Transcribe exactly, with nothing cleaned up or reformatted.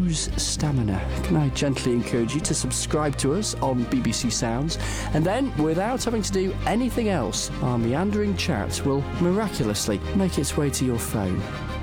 lose stamina, can I gently encourage you to subscribe to us on B B C Sounds, and then, without having to do anything else, our meandering chat will miraculously make its way to your phone.